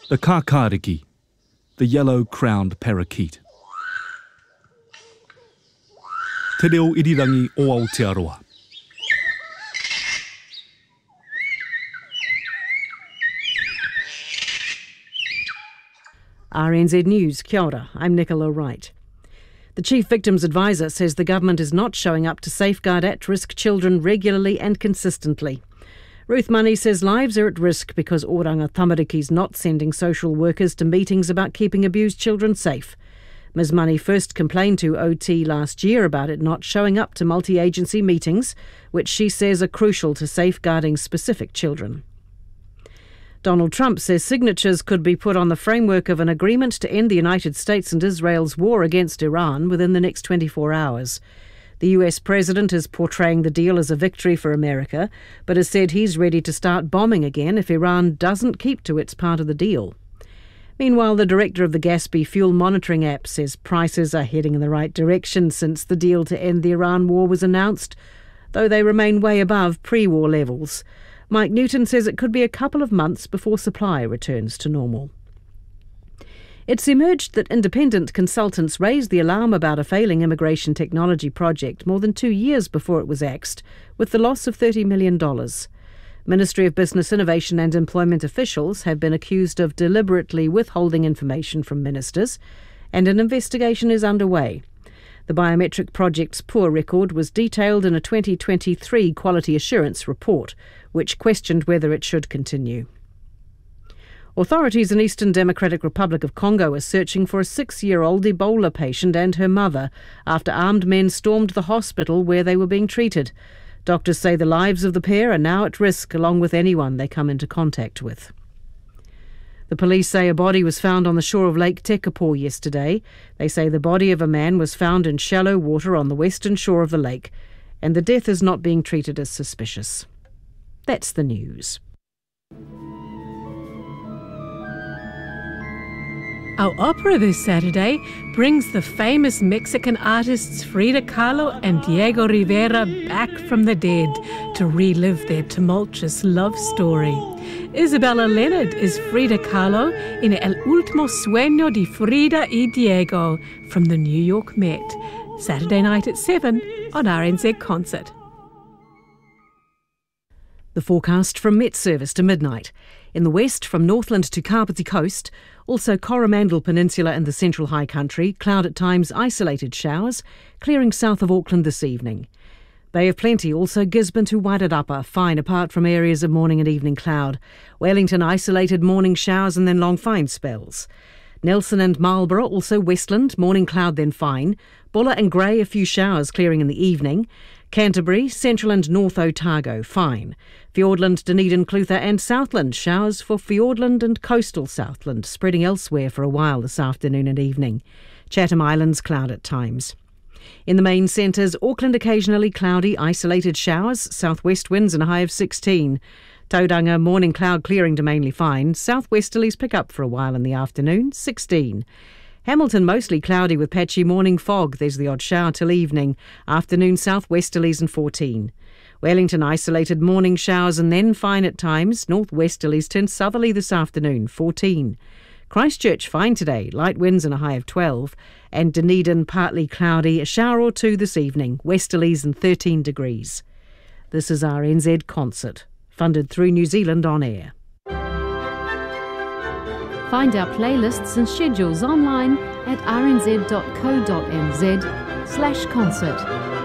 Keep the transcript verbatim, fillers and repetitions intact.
The kākāriki, the yellow-crowned parakeet. Te reo irirangi o Aotearoa. R N Z News, kia ora, I'm Nicola Wright. The Chief Victims Advisor says the government is not showing up to safeguard at-risk children regularly and consistently. Ruth Money says lives are at risk because Oranga Tamariki's not sending social workers to meetings about keeping abused children safe. Miz Money first complained to O T last year about it not showing up to multi-agency meetings, which she says are crucial to safeguarding specific children. Donald Trump says signatures could be put on the framework of an agreement to end the United States and Israel's war against Iran within the next twenty-four hours. The U S president is portraying the deal as a victory for America, but has said he's ready to start bombing again if Iran doesn't keep to its part of the deal. Meanwhile, the director of the Gaspy fuel monitoring app says prices are heading in the right direction since the deal to end the Iran war was announced, though they remain way above pre-war levels. Mike Newton says it could be a couple of months before supply returns to normal. It's emerged that independent consultants raised the alarm about a failing immigration technology project more than two years before it was axed, with the loss of thirty million dollars. Ministry of Business, Innovation and Employment officials have been accused of deliberately withholding information from ministers, and an investigation is underway. The biometric project's poor record was detailed in a twenty twenty-three Quality Assurance report, which questioned whether it should continue. Authorities in Eastern Democratic Republic of Congo are searching for a six-year-old Ebola patient and her mother after armed men stormed the hospital where they were being treated. Doctors say the lives of the pair are now at risk, along with anyone they come into contact with. The police say a body was found on the shore of Lake Tekapo yesterday. They say the body of a man was found in shallow water on the western shore of the lake, and the death is not being treated as suspicious. That's the news. Our opera this Saturday brings the famous Mexican artists Frida Kahlo and Diego Rivera back from the dead to relive their tumultuous love story. Isabella Leonard is Frida Kahlo in El Último Sueño de Frida y Diego from the New York Met. Saturday night at seven on R N Z Concert. The forecast from Met Service to midnight. In the west, from Northland to Kapiti Coast, also Coromandel Peninsula and the Central High Country, cloud at times, isolated showers, clearing south of Auckland this evening. Bay of Plenty, also Gisborne to Wairarapa, fine apart from areas of morning and evening cloud. Wellington, isolated morning showers and then long fine spells. Nelson and Marlborough, also Westland, morning cloud then fine. Buller and Grey, a few showers clearing in the evening. Canterbury, Central and North Otago, fine. Fiordland, Dunedin, Clutha and Southland, showers for Fiordland and coastal Southland, spreading elsewhere for a while this afternoon and evening. Chatham Islands, cloud at times. In the main centres, Auckland occasionally cloudy, isolated showers, southwest winds and a high of sixteen. Tauranga, morning cloud clearing to mainly fine. Southwesterlies pick up for a while in the afternoon, sixteen. Hamilton mostly cloudy with patchy morning fog. There's the odd shower till evening. Afternoon southwesterlies and fourteen. Wellington isolated morning showers and then fine at times. Northwesterlies turn southerly this afternoon, fourteen. Christchurch fine today, light winds and a high of twelve. And Dunedin partly cloudy, a shower or two this evening, westerlies and thirteen degrees. This is R N Z Concert, funded through New Zealand On Air. Find our playlists and schedules online at r n z dot co dot n z slash concert.